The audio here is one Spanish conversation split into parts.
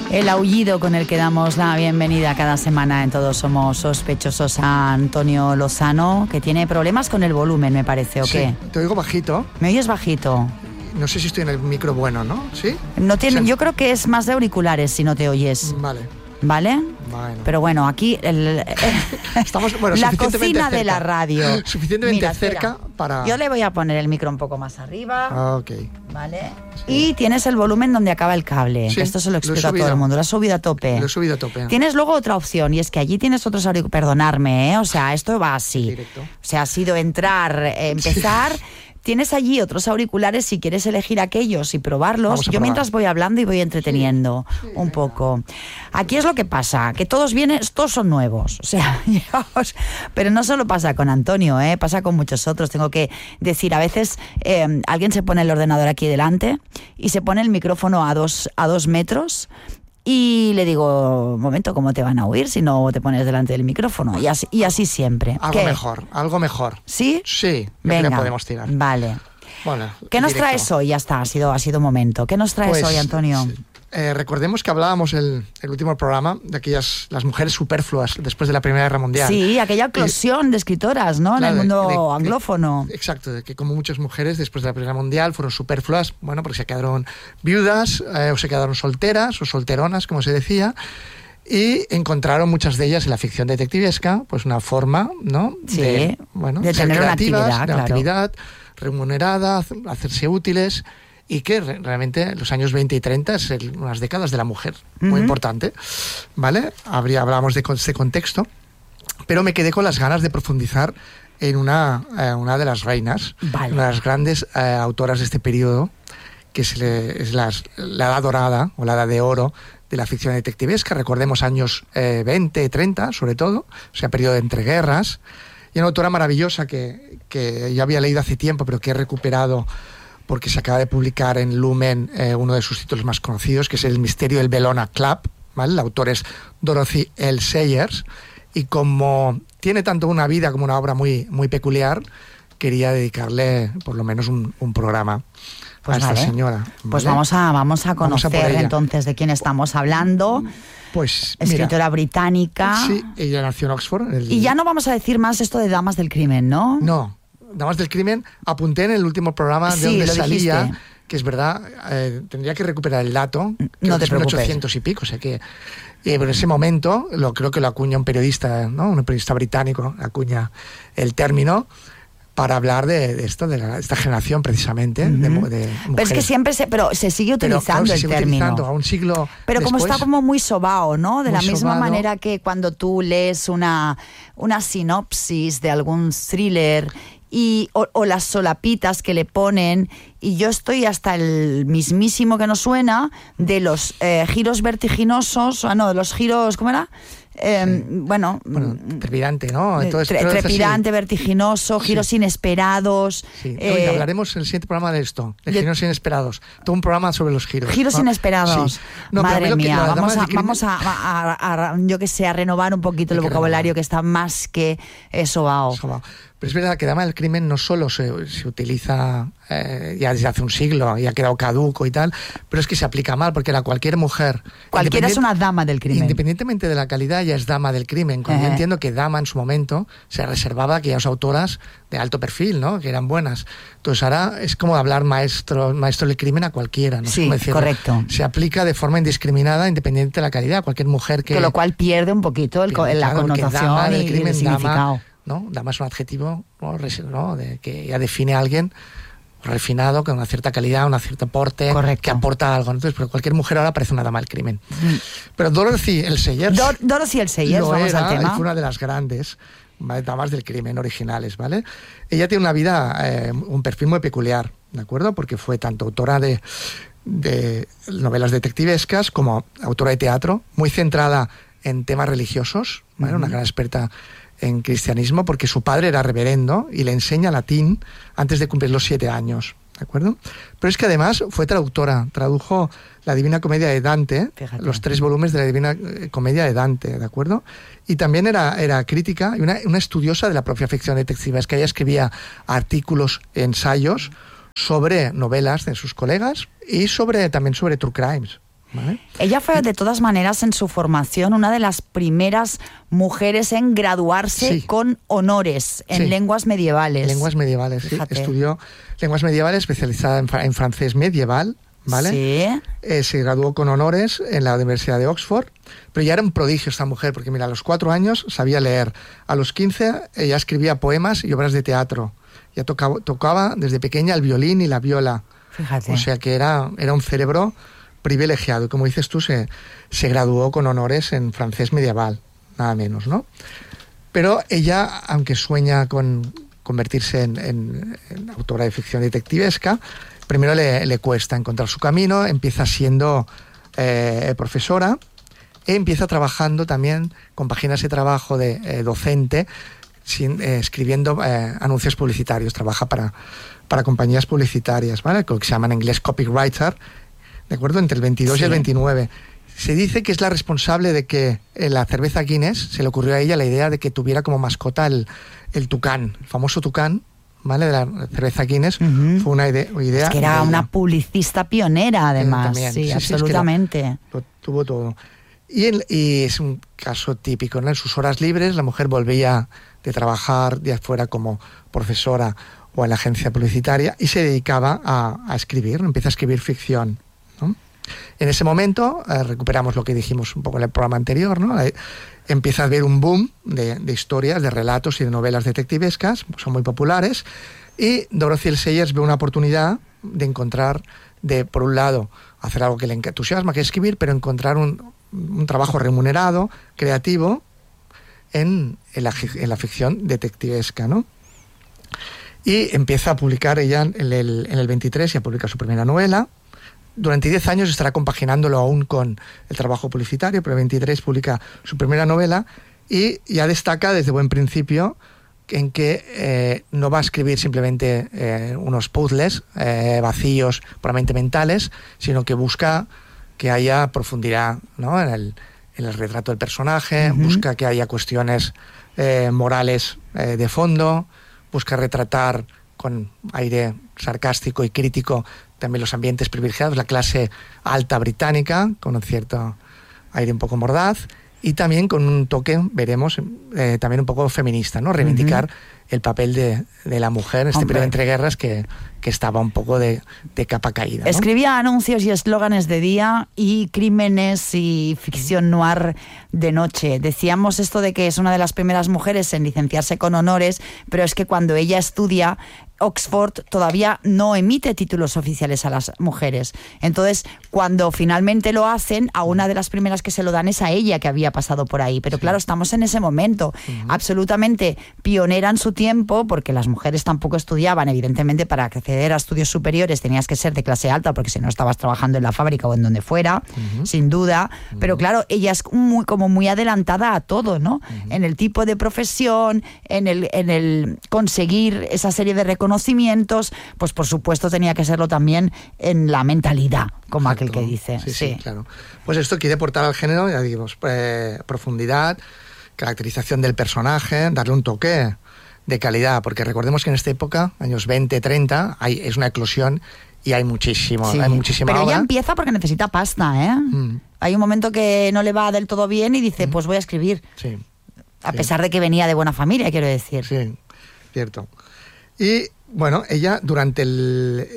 El aullido con el que damos la bienvenida cada semana en Todos Somos Sospechosos a Antonio Lozano, que tiene problemas con el volumen, me parece, ¿o qué? Sí, te oigo bajito. ¿Me oyes bajito? No sé si estoy en el micro bueno, ¿no? ¿Sí? No tiene, yo creo que es más de auriculares si no te oyes. Vale. ¿Vale? Bueno. Pero bueno, aquí estamos, bueno, la cocina cerca de la radio. Suficientemente cerca para... Yo le voy a poner el micro un poco más arriba. Ok. ¿Vale? Sí. Y tienes el volumen donde acaba el cable. Sí, Esto se lo explico a todo el mundo. Lo has subido a tope. Lo he subido a tope. Tienes luego otra opción y es que allí tienes otros auriculares. Perdonarme, ¿eh? O sea, esto va así. Directo. O sea, ha sido entrar, empezar... Sí. Tienes allí otros auriculares si quieres elegir aquellos y probarlos. Yo mientras voy hablando y voy entreteniendo un poco. Aquí es lo que pasa, que todos son nuevos. O sea, pero no solo pasa con Antonio, pasa con muchos otros. Tengo que decir, a veces alguien se pone el ordenador aquí delante y se pone el micrófono a dos metros. Y le digo, un momento, ¿cómo te van a oír si no te pones delante del micrófono? Y así siempre. Algo mejor. ¿Sí? Sí, venga, podemos tirar. Vale. Bueno, ¿Qué nos traes hoy? Ya está, ha sido momento. ¿Qué nos traes hoy, Antonio? Recordemos que hablábamos el último programa de las mujeres superfluas después de la Primera Guerra Mundial. Sí, aquella eclosión de escritoras, ¿no? Claro, en el mundo anglófono. Exacto, de que como muchas mujeres después de la Primera Guerra Mundial fueron superfluas, bueno, porque se quedaron viudas, o se quedaron solteras, o solteronas, como se decía, y encontraron muchas de ellas en la ficción detectivesca, pues una forma, ¿no? Sí, de ser tener creativas, una actividad, remunerada, hacerse útiles, y que realmente los años 20 y 30 es unas décadas de la mujer, muy importante, ¿vale? Hablábamos de este contexto, pero me quedé con las ganas de profundizar en una de las reinas, vale. Una de las grandes autoras de este periodo, que es la edad dorada, o la edad de oro de la ficción detectivesca. Recordemos años 20, 30, sobre todo, o sea, periodo de entreguerras, y una autora maravillosa que ya había leído hace tiempo, pero que he recuperado porque se acaba de publicar en Lumen uno de sus títulos más conocidos, que es El misterio del Bellona Club, ¿vale? El autor es Dorothy L. Sayers, y como tiene tanto una vida como una obra muy, muy peculiar, quería dedicarle por lo menos un programa a esta señora. ¿Vale? Pues vamos a conocer entonces de quién estamos hablando. Pues escritora británica. Sí, ella nació en Oxford. Y ya no vamos a decir más esto de Damas del Crimen, ¿no? No. Damas del Crimen, apunté en el último programa de donde salía, dijiste. Que es verdad, tendría que recuperar el dato, no te es 1800 y pico, o sea que en ese momento creo que lo acuña un periodista, ¿no? Un periodista británico acuña el término para hablar de esta generación precisamente, de mujeres. Pero es que siempre se sigue utilizando el término. A un siglo pero como después, está como muy sobao, ¿no? De la misma sobado. manera que cuando tú lees una sinopsis de algún thriller o las solapitas que le ponen, y yo estoy hasta el mismísimo que nos suena de los giros vertiginosos, de los giros, ¿cómo era? Bueno, trepidante, ¿no? Trepidante, vertiginoso, giros inesperados. Sí. Hablaremos en el siguiente programa de esto, de giros inesperados. Todo un programa sobre los giros. Giros inesperados. Sí. Madre mía, vamos a yo que sé, a renovar un poquito el vocabulario que está más que sobao. Pero es verdad que Dama del Crimen no solo se utiliza ya desde hace un siglo y ha quedado caduco y tal, pero es que se aplica mal, porque era cualquier mujer. Cualquiera es una dama del crimen. Independientemente de la calidad, ya es dama del crimen. Cuando yo entiendo que dama en su momento se reservaba a aquellas autoras de alto perfil, ¿no? Que eran buenas. Entonces ahora es como hablar maestro del crimen a cualquiera, ¿no? Sí, correcto. Se aplica de forma indiscriminada, independiente de la calidad, cualquier mujer que... Con lo cual pierde un poquito la connotación y el significado. ¿No? Dama es un adjetivo, ¿no? Que ya define a alguien refinado, con una cierta calidad, un cierto porte, correcto, que aporta algo. Entonces, pero cualquier mujer ahora parece una dama del crimen. Pero Dorothy L. Sayers... Dorothy L. Sayers, vamos al tema. Fue una de las grandes damas del crimen originales, ¿vale? Ella tiene una vida, un perfil muy peculiar, ¿de acuerdo? Porque fue tanto autora de novelas detectivescas como autora de teatro, muy centrada en temas religiosos, ¿vale? Una gran experta en cristianismo, porque su padre era reverendo y le enseña latín antes de cumplir los 7 años, ¿de acuerdo? Pero es que además fue traductora, tradujo la Divina Comedia de Dante, fíjate, los 3 volúmenes de la Divina Comedia de Dante, ¿de acuerdo? Y también era crítica y una estudiosa de la propia ficción detectiva, es que ella escribía artículos, ensayos sobre novelas de sus colegas y también sobre true crimes, ¿vale? Ella fue, de todas maneras, en su formación, una de las primeras mujeres en graduarse con honores en lenguas medievales. Lenguas medievales, Fíjate. Sí. Estudió lenguas medievales, especializada en francés medieval, ¿vale? Sí. Se graduó con honores en la Universidad de Oxford, pero ya era un prodigio esta mujer, porque mira, a los 4 años sabía leer, a los 15 ella escribía poemas y obras de teatro, ya tocaba desde pequeña el violín y la viola. Fíjate. O sea que era un cerebro privilegiado, y como dices tú, se graduó con honores en francés medieval, nada menos, ¿no? Pero ella, aunque sueña con convertirse en autora de ficción detectivesca, primero le cuesta encontrar su camino. Empieza siendo profesora e empieza trabajando también, compagina ese trabajo de docente, escribiendo anuncios publicitarios. Trabaja para compañías publicitarias, ¿vale? Que se llaman en inglés copywriter, ¿de acuerdo? Entre el 22 y el 29. Se dice que es la responsable de que la cerveza Guinness, se le ocurrió a ella la idea de que tuviera como mascota el tucán, el famoso tucán, ¿vale? De la cerveza Guinness. Fue una idea. Es que era una publicista pionera, además. Sí, absolutamente. Es que lo tuvo todo. Y es un caso típico, ¿no? En sus horas libres, la mujer volvía de trabajar de afuera como profesora o en la agencia publicitaria y se dedicaba a escribir, empieza a escribir ficción, ¿no? En ese momento recuperamos lo que dijimos un poco en el programa anterior, ¿no? Empieza a haber un boom de historias, de relatos y de novelas detectivescas, son muy populares, y Dorothy L. Sayers ve una oportunidad de encontrar, por un lado, hacer algo que le entusiasma, que es escribir, pero encontrar un trabajo remunerado, creativo, en la ficción detectivesca, ¿no? Y empieza a publicar ella en el 23, ya publica su primera novela. Durante 10 años estará compaginándolo aún con el trabajo publicitario, pero en el 23 publica su primera novela y ya destaca desde buen principio en que no va a escribir simplemente unos puzzles vacíos, puramente mentales, sino que busca que haya profundidad, ¿no? en el retrato del personaje, busca que haya cuestiones morales de fondo, busca retratar con aire sarcástico y crítico también los ambientes privilegiados, la clase alta británica, con un cierto aire un poco mordaz, y también con un toque, veremos, también un poco feminista, ¿no? Reivindicar el papel de la mujer en este periodo de entreguerras que estaba un poco de capa caída, ¿no? Escribía anuncios y eslóganes de día y crímenes y ficción noir de noche. Decíamos esto de que es una de las primeras mujeres en licenciarse con honores, pero es que cuando ella estudia, Oxford todavía no emite títulos oficiales a las mujeres. Entonces, cuando finalmente lo hacen, a una de las primeras que se lo dan es a ella, que había pasado por ahí. Pero claro, estamos en ese momento, absolutamente pionera en su tiempo, porque las mujeres tampoco estudiaban, evidentemente, para acceder a estudios superiores tenías que ser de clase alta, porque si no estabas trabajando en la fábrica o en donde fuera, sin duda. Pero claro, ella es muy adelantada a todo, ¿no? En el tipo de profesión, en el conseguir esa serie de reconocimientos, pues por supuesto tenía que serlo también en la mentalidad, como aquel que dice. Sí, claro. Pues esto quiere aportar al género, ya digo, profundidad, caracterización del personaje, darle un toque de calidad, porque recordemos que en esta época, años 20, 30, es una eclosión y hay muchísima Pero obra. ella empieza porque necesita pasta, ¿eh? Hay un momento que no le va del todo bien y dice, pues voy a escribir. Sí. A pesar de que venía de buena familia, quiero decir. Sí, cierto. Y bueno, ella durante el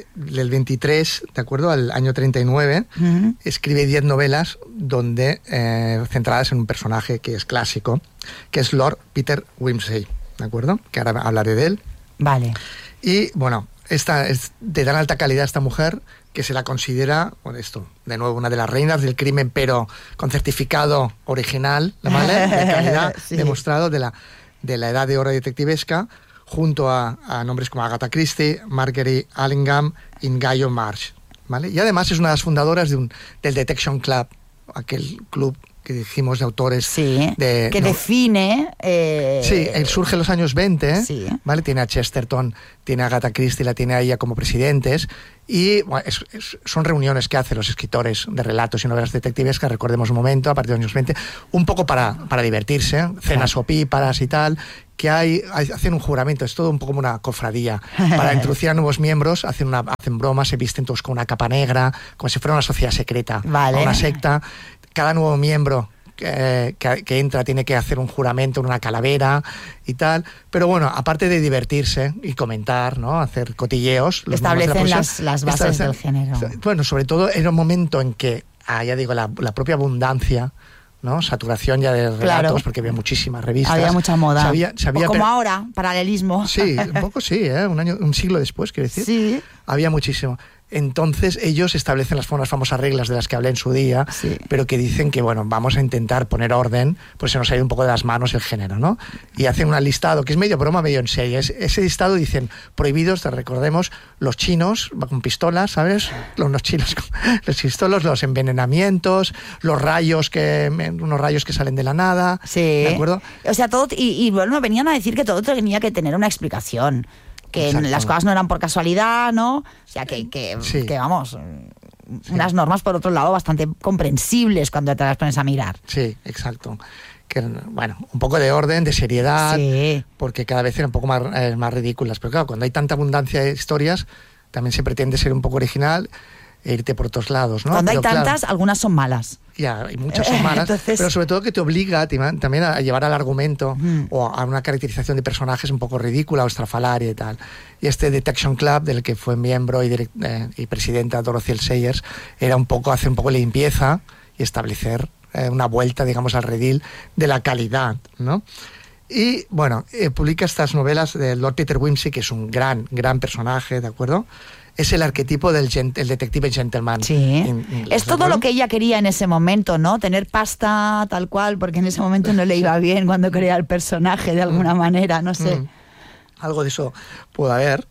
23, de acuerdo, al año 39, escribe 10 novelas donde centradas en un personaje que es clásico, que es Lord Peter Wimsey, ¿de acuerdo? Que ahora hablaré de él. Vale. Y bueno, esta es de tan alta calidad esta mujer que se la considera, bueno, esto, de nuevo, una de las reinas del crimen, pero con certificado original, ¿vale? De calidad, demostrado de la edad de oro detectivesca, junto a nombres como Agatha Christie, Marguerite Allingham y Ngaio Marsh, ¿vale? Y además es una de las fundadoras del Detection Club, aquel club que dijimos de autores define... surge en los años 20, ¿vale? Tiene a Chesterton, tiene a Agatha Christie, la tiene a ella como presidentes, y bueno, son reuniones que hacen los escritores de relatos y novelas detectivescas, recordemos un momento, a partir de los años 20, un poco para divertirse, cenas opíparas y tal, que hacen un juramento, es todo un poco como una cofradía. Para introducir a nuevos miembros, hacen bromas, se visten todos con una capa negra, como si fuera una sociedad secreta, una secta. Cada nuevo miembro que entra tiene que hacer un juramento, una calavera y tal. Pero bueno, aparte de divertirse y comentar, ¿no? Hacer cotilleos. Establecen las bases del género. Bueno, sobre todo en un momento en que, ya digo, la propia abundancia, ¿no? Saturación ya de relatos, porque había muchísimas revistas. Había mucha moda. Sabía, como ahora, paralelismo. Sí, un poco sí, un siglo después, quiero decir. Sí. Había muchísimo. Entonces ellos establecen las famosas reglas de las que hablé en su día, pero que dicen que, bueno, vamos a intentar poner orden, pues se nos ha ido un poco de las manos el género, ¿no? Y hacen un listado que es medio broma, medio en serio. Ese listado dicen, prohibidos, te recordemos, los chinos con pistolas, ¿sabes? Los chinos con los pistolos, los envenenamientos, unos rayos que salen de la nada, ¿de acuerdo? O sea, todo, y bueno, venían a decir que todo tenía que tener una explicación. Que las cosas no eran por casualidad, ¿no? O sea, que vamos, unas normas, por otro lado, bastante comprensibles cuando te las pones a mirar. Sí, exacto. Que, bueno, un poco de orden, de seriedad, porque cada vez eran un poco más ridículas. Pero claro, cuando hay tanta abundancia de historias, también se pretende ser un poco original e irte por otros lados, ¿no? Cuando hay tantas, algunas son malas. Ya, y muchas son malas, pero sobre todo que te obliga también a llevar al argumento o a una caracterización de personajes un poco ridícula o estrafalaria y tal. Y Detection Club, del que fue miembro y presidenta Dorothy L. Sayers, era hacer un poco limpieza y establecer una vuelta, digamos, al redil de la calidad, ¿no? Y, bueno, publica estas novelas de Lord Peter Wimsey, que es un gran personaje, ¿de acuerdo? Es el arquetipo del detective gentleman. Sí. Es todo lo que ella quería en ese momento, ¿no? Tener pasta tal cual, porque en ese momento no le iba bien cuando crea el personaje de alguna manera, no sé. Algo de eso puede haber.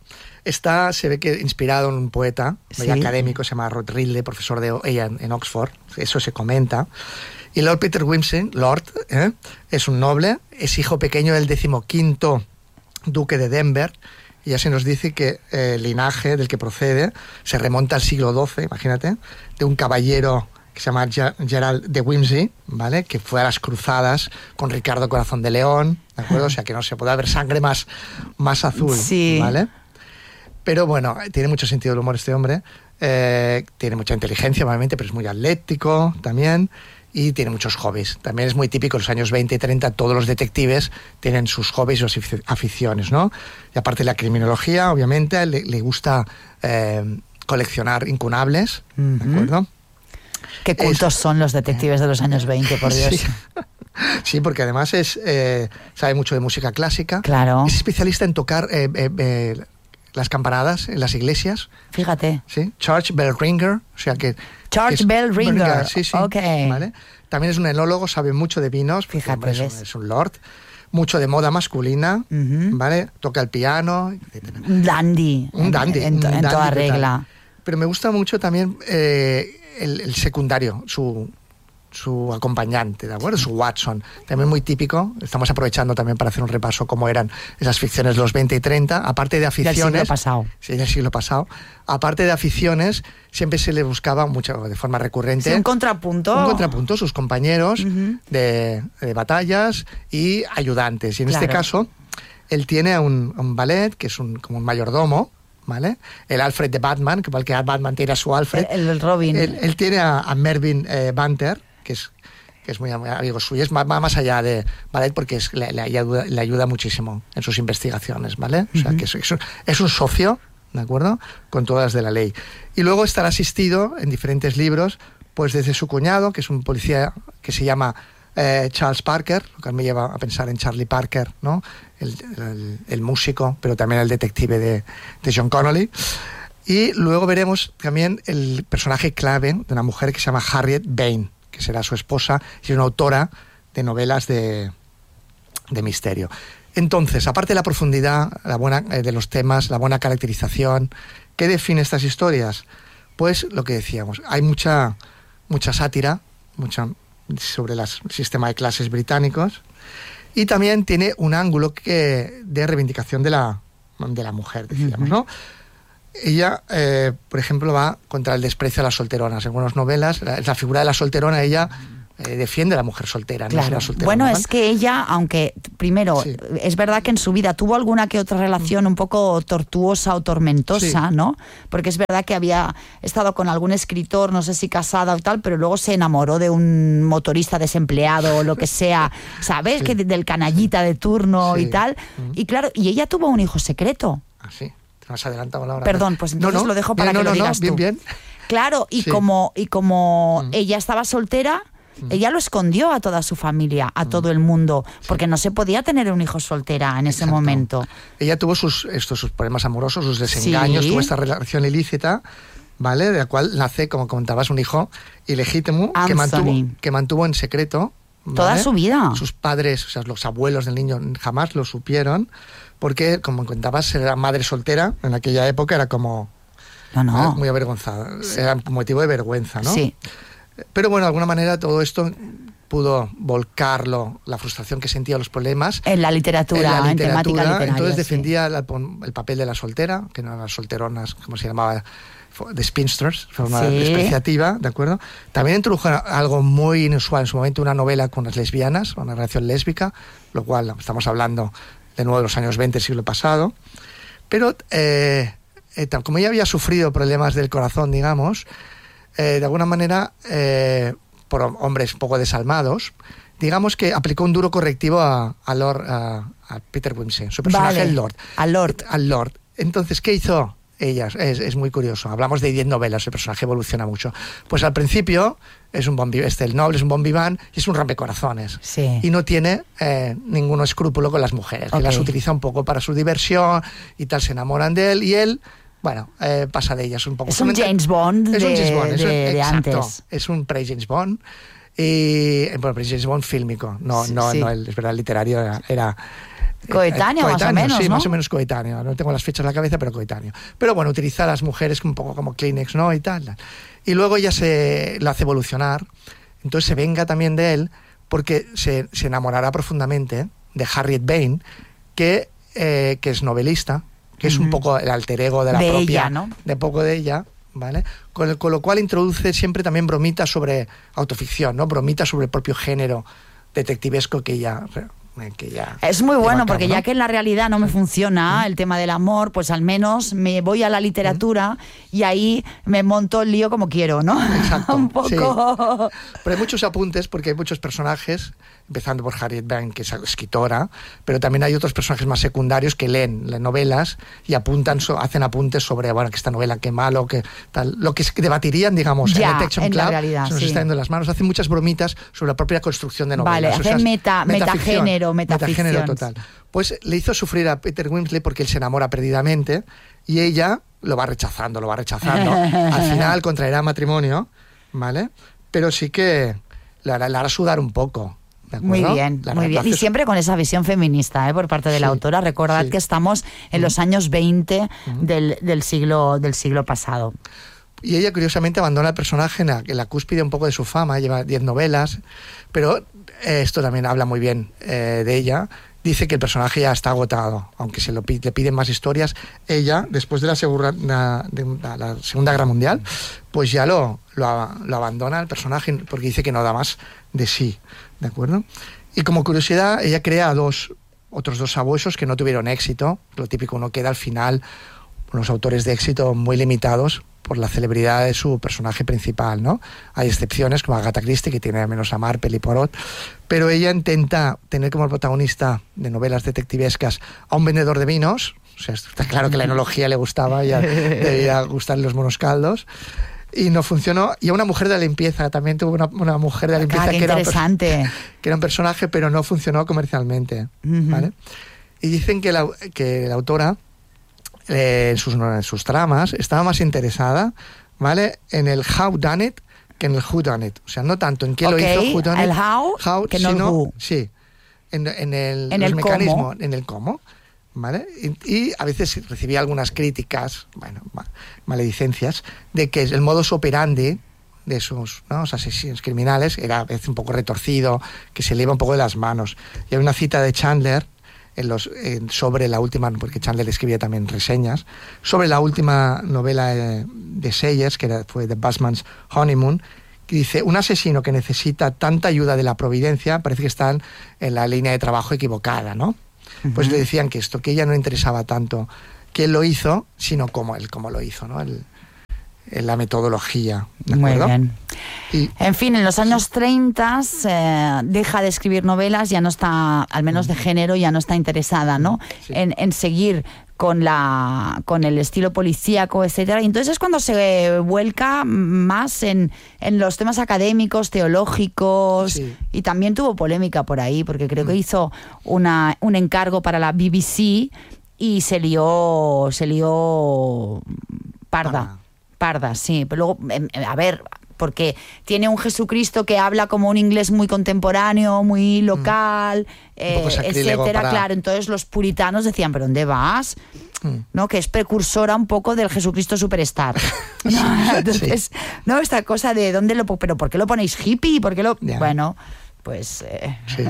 Se ve que inspirado en un poeta muy académico, se llama Rod Ridley, profesor de ella en Oxford. Eso se comenta. Y Lord Peter Wimsey, es un noble, es hijo pequeño del 15º duque de Denver. Y ya se nos dice que el linaje del que procede se remonta al siglo XII, imagínate, de un caballero que se llama Gerald de Wimsey, ¿vale? Que fue a las cruzadas con Ricardo Corazón de León, ¿de acuerdo? O sea, que no se puede haber sangre más azul, ¿vale? Pero bueno, tiene mucho sentido del humor este hombre, tiene mucha inteligencia, obviamente, pero es muy atlético también. Y tiene muchos hobbies. También es muy típico, en los años 20 y 30, todos los detectives tienen sus hobbies y sus aficiones, ¿no? Y aparte de la criminología, obviamente, le gusta coleccionar incunables, ¿de acuerdo? Qué cultos son los detectives de los años 20, por Dios. Sí, porque además sabe mucho de música clásica. Claro. Es especialista en tocar las campanadas en las iglesias. Fíjate. Sí, Church Bell Ringer, o sea que... Church Bell Ringer, sí, okay. ¿Vale? También es un enólogo, sabe mucho de vinos. Fíjate, hombre, es un lord. Mucho de moda masculina, ¿vale? Toca el piano, etc. Un dandy. Un dandy. En toda regla. Pero me gusta mucho también el secundario, su acompañante, ¿de acuerdo? Su Watson, también muy típico. Estamos aprovechando también para hacer un repaso cómo eran esas ficciones de los 20 y 30, aparte de aficiones... Del siglo pasado. Sí, del siglo pasado. Aparte de aficiones, siempre se le buscaba mucho, de forma recurrente... Sí, un contrapunto. Un contrapunto, sus compañeros de batallas y ayudantes. Y en este caso, él tiene un valet, que es como un mayordomo, ¿vale? El Alfred de Batman, que igual que Batman tiene a su Alfred. El Robin. Él tiene a Mervyn Banter, que es muy amigo suyo, va más allá de ballet porque le ayuda muchísimo en sus investigaciones, ¿vale? O sea, que es un socio, ¿de acuerdo? Con todas las de la ley. Y luego estará asistido en diferentes libros, pues desde su cuñado, que es un policía que se llama Charles Parker, lo que me lleva a pensar en Charlie Parker, ¿no? El músico, pero también el detective de John Connolly. Y luego veremos también el personaje clave de una mujer que se llama Harriet Vane, que será su esposa, y es una autora de novelas de misterio. Entonces, aparte de la profundidad de los temas, la buena caracterización, ¿qué define estas historias? Pues lo que decíamos, hay mucha sátira sobre el sistema de clases británicos, y también tiene un ángulo de reivindicación de la mujer, decíamos, ¿no? Ella, por ejemplo, va contra el desprecio a las solteronas. En algunas novelas, la figura de la solterona, ella defiende a la mujer soltera. Claro. No es una soltera bueno, normal. es que ella, aunque primero, es verdad que en su vida tuvo alguna que otra relación un poco tortuosa o tormentosa, ¿no? Porque es verdad que había estado con algún escritor, no sé si casada o tal, pero luego se enamoró de un motorista desempleado o lo que sea, ¿sabes? Que del canallita de turno y tal. Y claro, y ella tuvo un hijo secreto. Ah, sí. Te has adelantado la hora. Perdón, pues entonces lo dejo para que lo digas tú. Bien. Claro, y como ella estaba soltera, ella lo escondió a toda su familia, a todo el mundo, porque no se podía tener un hijo soltera en ese momento. Ella tuvo sus problemas amorosos, sus desengaños, tuvo esta relación ilícita, ¿vale? De la cual nace, como comentabas, un hijo ilegítimo que mantuvo en secreto, ¿vale? Toda su vida. Sus padres, o sea, los abuelos del niño jamás lo supieron, porque, como comentabas, era madre soltera, en aquella época era como... No. Muy avergonzada, era motivo de vergüenza, ¿no? Sí. Pero bueno, de alguna manera todo esto pudo volcarlo, la frustración que sentía, los problemas... En la literatura, en temática literaria. Entonces defendía el papel de la soltera, que no eran las solteronas, como se llamaba, de spinsters, de forma despreciativa, ¿de acuerdo? También introdujo algo muy inusual en su momento, una novela con las lesbianas, una relación lésbica, lo cual estamos hablando de nuevo de los años 20 del siglo pasado. Pero... como ella había sufrido problemas del corazón, digamos, de alguna manera, por hombres un poco desalmados, digamos que aplicó un duro correctivo a Peter Wimsey, su personaje, al Lord. Entonces, ¿qué hizo ella? Es muy curioso. Hablamos de 10 novelas, el personaje evoluciona mucho. Pues al principio es un el noble es un bon vivant y es un rompecorazones. Sí. Y no tiene ningún escrúpulo con las mujeres, que las utiliza un poco para su diversión y tal, se enamoran de él y él... Bueno, pasa de ellas un poco. Es un James Bond de exacto, antes. Es un pre-James Bond. Y, bueno, pre-James Bond fílmico. No, es verdad, literario era coetáneo, más o menos, sí, ¿no? Más o menos coetáneo. No tengo las fechas en la cabeza, pero coetáneo. Pero bueno, utiliza a las mujeres un poco como Kleenex, ¿no? Y tal. Y luego ella lo hace evolucionar. Entonces se venga también de él porque se enamorará profundamente de Harriet Vane, que es novelista, que es un poco el alter ego de la propia, ella, ¿no? De poco de ella, ¿vale? Con lo cual introduce siempre también bromitas sobre autoficción, ¿no? Bromitas sobre el propio género detectivesco que ella es muy bueno, porque ¿no? ya que en la realidad no me funciona el tema del amor, pues al menos me voy a la literatura y ahí me monto el lío como quiero, ¿no? Exacto. Un poco. Sí. Pero hay muchos apuntes porque hay muchos personajes, empezando por Harriet Vane, que es escritora, pero también hay otros personajes más secundarios que leen novelas y hacen apuntes sobre, bueno, que esta novela, qué malo, que tal, lo que debatirían, digamos, en Detection Club, realidad, se nos está yendo de las manos. Hacen muchas bromitas sobre la propia construcción de novelas. Vale, hacen metagénero total. Pues le hizo sufrir a Peter Wimsey porque él se enamora perdidamente y ella lo va rechazando. Al final contraerá matrimonio, ¿vale? Pero sí que la hará sudar un poco. Muy bien. Y siempre con esa visión feminista, por parte de la autora. Recordad que estamos en los años 20 del siglo pasado. Y ella, curiosamente, abandona el personaje en la cúspide un poco de su fama, lleva 10 novelas, pero esto también habla muy bien de ella. Dice que el personaje ya está agotado, aunque le piden más historias. Ella, después de la Segunda Guerra Mundial, pues ya lo abandona el personaje porque dice que no da más de sí, ¿de acuerdo? Y como curiosidad, ella crea otros dos sabuesos que no tuvieron éxito. Lo típico, uno queda al final, unos autores de éxito muy limitados por la celebridad de su personaje principal, ¿no? Hay excepciones como Agatha Christie, que tiene al menos a Marple y Poirot, pero ella intenta tener como protagonista de novelas detectivescas a un vendedor de vinos. O sea, está claro que la enología le gustaba, ya debía gustarle los monos caldos, y no funcionó. Y a una mujer de la limpieza, también tuvo una mujer de la limpieza que era un personaje, pero no funcionó comercialmente, ¿vale? Y dicen que la autora, en sus tramas, estaba más interesada, ¿vale?, en el how done it que en el who done it. O sea, no tanto en qué lo hizo, who done el it, how que no el who. Sí, en el mecanismo, cómo. en el cómo, ¿vale? Y a veces recibía algunas críticas, bueno, maledicencias, de que el modus operandi de sus asesinos criminales era a veces un poco retorcido, que se le iba un poco de las manos. Y hay una cita de Chandler sobre la última, porque Chandler escribía también reseñas, sobre la última novela de Sayers, fue The Busman's Honeymoon, que dice, un asesino que necesita tanta ayuda de la providencia parece que está en la línea de trabajo equivocada, ¿no? Pues le decían que que ella no interesaba tanto que él lo hizo, sino cómo lo hizo, ¿no? La metodología, ¿de acuerdo? Muy bien. En fin, en los años 30 deja de escribir novelas, ya no está, al menos de género, ya no está interesada, ¿no? Sí. En seguir con el estilo policíaco, etcétera. Y entonces es cuando se vuelca más en los temas académicos, teológicos, sí. Y también tuvo polémica por ahí, porque creo que hizo un encargo para la BBC y se lió parda, sí. Pero luego, a ver, porque tiene un Jesucristo que habla como un inglés muy contemporáneo, muy local, etcétera, claro. Entonces los puritanos decían, ¿pero dónde vas? ¿No? Que es precursora un poco del Jesucristo Superstar. ¿No? Entonces, sí. ¿No? Esta cosa de ¿dónde lo? ¿Pero por qué lo ponéis hippie? ¿Por qué lo? Yeah. Bueno, pues... Sí.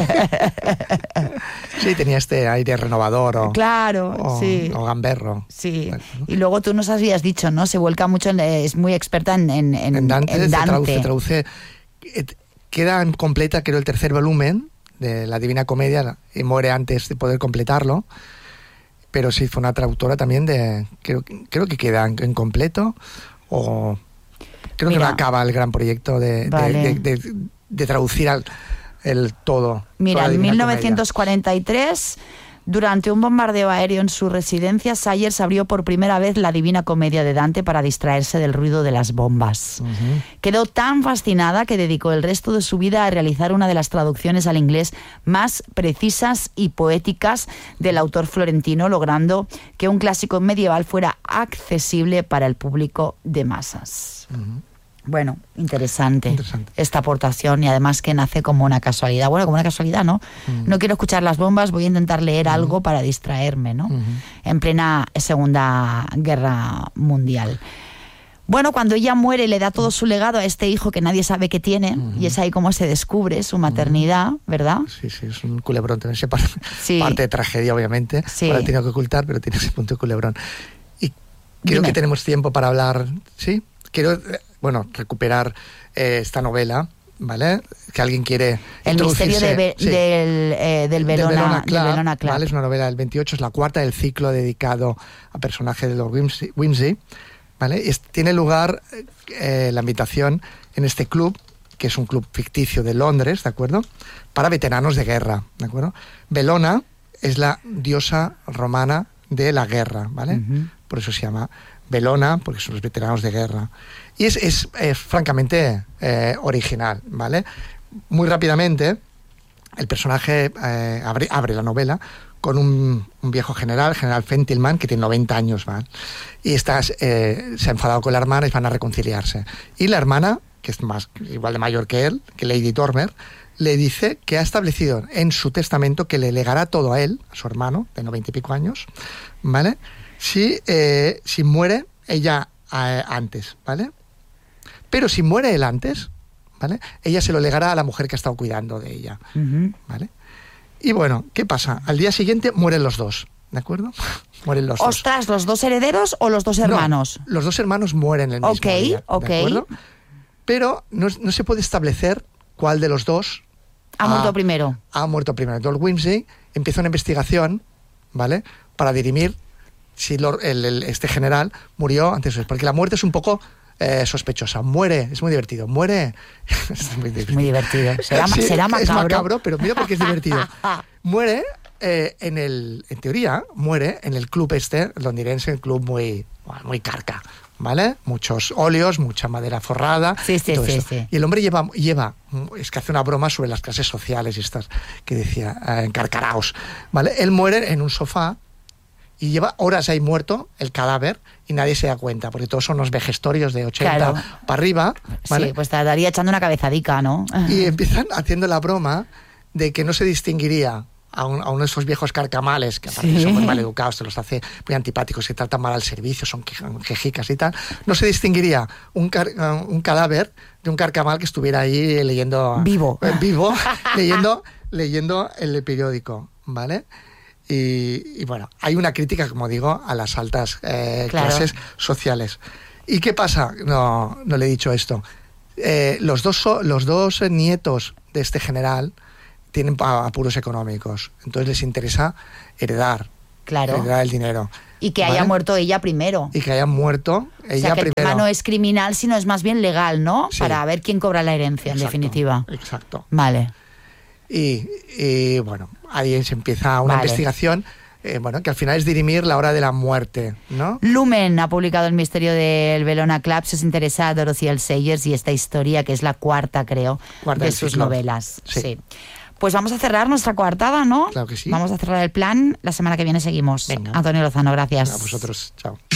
Sí, tenía este aire renovador sí. o gamberro. Sí, bueno, ¿no? Y luego tú nos habías dicho, ¿no? Se vuelca mucho, es muy experta en Dante. En Dante. Se traduce, queda completa, creo, el tercer volumen de la Divina Comedia, y muere antes de poder completarlo, pero sí fue una traductora también creo que queda en completo, o creo que no acaba el gran proyecto de traducir el todo. Mira, en 1943, durante un bombardeo aéreo en su residencia, Sayers abrió por primera vez la Divina Comedia de Dante para distraerse del ruido de las bombas. Quedó tan fascinada que dedicó el resto de su vida a realizar una de las traducciones al inglés más precisas y poéticas del autor florentino, logrando que un clásico medieval fuera accesible para el público de masas. Bueno, interesante esta aportación, y además que nace como una casualidad. Bueno, como una casualidad, ¿no? No quiero escuchar las bombas, voy a intentar leer algo para distraerme, ¿no? En plena Segunda Guerra Mundial. Bueno, cuando ella muere, le da todo su legado a este hijo que nadie sabe que tiene, y es ahí como se descubre su maternidad, ¿verdad? Sí, es un culebrón, tiene parte de tragedia, obviamente, ahora tiene que ocultar, pero tiene ese punto de culebrón. Y creo que tenemos tiempo para hablar, ¿sí? Quiero... recuperar esta novela, ¿vale? Que alguien quiere El misterio del Bellona Clarke. ¿Vale? Es una novela del 28, es la cuarta del ciclo dedicado a personajes de Lord Wimsey, ¿vale? Tiene lugar la invitación en este club, que es un club ficticio de Londres, ¿de acuerdo? Para veteranos de guerra, ¿de acuerdo? Bellona es la diosa romana de la guerra, ¿vale? Por eso se llama Bellona, porque son los veteranos de guerra. Y es francamente original, ¿vale? Muy rápidamente, el personaje abre la novela con un viejo general Fentilman, que tiene 90 años, ¿vale? Y se ha enfadado con la hermana y van a reconciliarse. Y la hermana, que es igual de mayor que él, que Lady Dormer, le dice que ha establecido en su testamento que le legará todo a él, a su hermano, de 90 y pico años, ¿vale? Si muere ella antes, ¿vale? Pero si muere él antes, ¿vale? Ella se lo legará a la mujer que ha estado cuidando de ella, ¿vale? Y bueno, ¿qué pasa? Al día siguiente mueren los dos, ¿de acuerdo? Mueren los dos. Ostras, ¿los dos herederos o los dos hermanos? No, los dos hermanos mueren el mismo día, ¿de acuerdo? Pero no se puede establecer cuál de los dos ha muerto primero. Ha muerto primero. Lord Wimsey empieza una investigación, ¿vale? Para dirimir si este general murió antes o después, porque la muerte es un poco sospechosa. Muere, es muy divertido. Muere. Es muy divertido. Será macabro. Es macabro, pero mira porque es divertido. Muere, en teoría, muere en el club londinense, el club muy carca, ¿vale? Muchos óleos, mucha madera forrada. Sí. Y el hombre lleva, es que hace una broma sobre las clases sociales y estas, que decía, encarcaraos, ¿vale? Él muere en un sofá y lleva horas ahí muerto el cadáver y nadie se da cuenta, porque todos son unos vejestorios de 80 para arriba, ¿vale? Sí, pues te daría echando una cabezadica, ¿no? Y empiezan haciendo la broma de que no se distinguiría a uno de esos viejos carcamales, que aparte son muy mal educados, te los hace muy antipáticos, que tratan mal al servicio, son quejicas y tal. No se distinguiría un cadáver de un carcamal que estuviera ahí leyendo... Vivo, leyendo el periódico, ¿vale? Y bueno, hay una crítica, como digo, a las altas clases sociales. ¿Y qué pasa? No le he dicho esto. Los dos nietos de este general tienen apuros económicos, entonces les interesa heredar el dinero. Y que haya muerto ella primero. Y que haya muerto ella primero. El tema no es criminal, sino es más bien legal, ¿no? Sí. Para ver quién cobra la herencia, en definitiva. Exacto. Vale. Y bueno, ahí se empieza una investigación, que al final es dirimir la hora de la muerte, ¿no? Lumen ha publicado El misterio del Bellona Club. Si os interesa Dorothy L. Sayers y esta historia, que es la cuarta, creo, de sus novelas. Sí. Pues vamos a cerrar nuestra coartada, ¿no? Claro que sí. Vamos a cerrar el plan. La semana que viene seguimos. Venga. Antonio Lozano, gracias. A vosotros. Chao.